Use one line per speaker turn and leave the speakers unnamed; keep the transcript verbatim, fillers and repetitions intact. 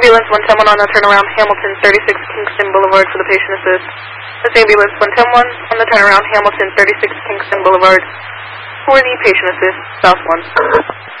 Ambulance one ten one on the turnaround, Hamilton, thirty-six Kingston Boulevard for the patient assist. This is Ambulance one ten one on the turnaround, Hamilton, thirty-six Kingston Boulevard for the patient assist, South one.